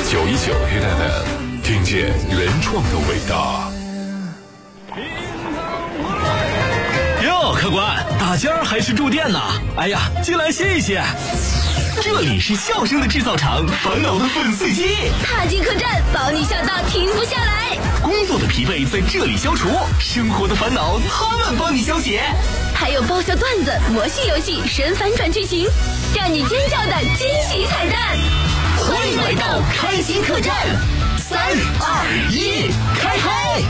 919月代的听见原创的伟大。 哟，客官，大件儿还是住店呢？哎呀，进来歇一歇。这里是笑声的制造厂，烦恼的粉碎机。 踏进客栈，保你笑到停不下来。 工作的疲惫在这里消除，生活的烦恼他们帮你消解。 还有爆笑段子、魔戏游戏、神反转剧情，让你尖叫的惊喜彩蛋。 欢迎来到开心客栈，3、2、1，开嗨！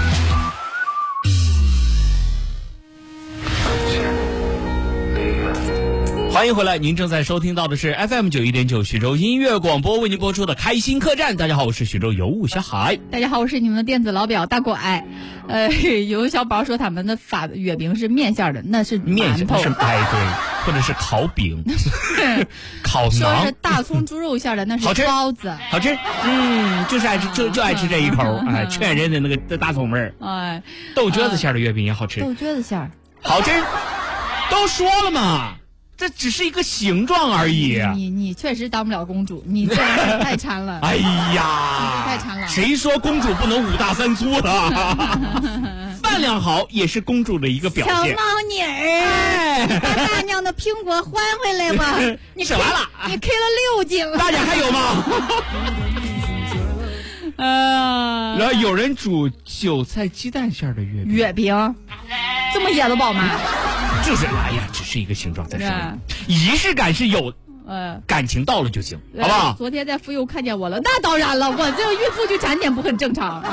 欢迎回来，您正在收听到的是 FM91.9 徐州音乐广播为您播出的开心客栈。大家好，我是徐州尤物小海。 大家好，我是你们的电子老表大拐。有小宝说他们的月饼是面馅的，那是馒头， 是对，或者是烤饼、烤馕。 说是大葱猪肉馅的，那是包子， 好吃。就是爱吃，就爱吃这一口，哎，劝人的那个大葱味儿。哎，豆角子馅的月饼也好吃， 豆角子馅好吃。都说了嘛。这只是一个形状而已。 你确实当不了公主，你这人太馋了。 哎呀， 太馋了。 谁说公主不能5大3粗了？饭量好也是公主的一个表现。 小猫妮儿，把大娘的苹果还回来吧。 你吃完了， 你 K 了6斤。 大家还有吗？然后有人煮韭菜鸡蛋馅的月饼，这么噎得饱吗？ 就是哎呀，只是一个形状在说，仪式感是有，感情到了就行，好不好？ 昨天在妇幼看见我了，那当然了，我这个孕妇就馋点不很正常。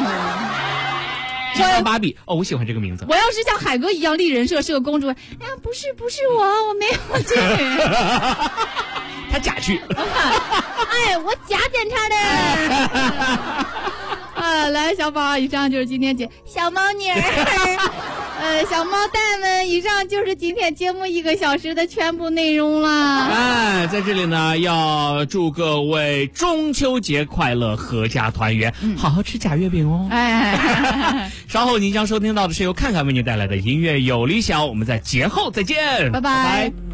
芭比我喜欢这个名字。 我要是像海哥一样立人设是个公主，不是我没有去。 他假去。 我假检查的。来，小宝，以上就是今天小猫妮儿。小猫蛋们，以上就是今天节目1个小时的全部内容了。 在这里呢，要祝各位中秋节快乐，阖家团圆，好好吃假月饼哦。稍后您将收听到的是由看看为您带来的音乐有理想，我们在节后再见， 拜拜。